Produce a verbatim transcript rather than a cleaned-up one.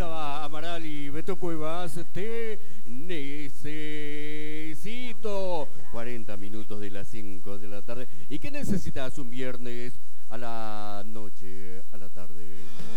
estaba Amaral y Beto Cuevas. Te necesito. cuarenta minutos de las cinco de la tarde. ¿Y qué necesitas un viernes a la noche, a la tarde?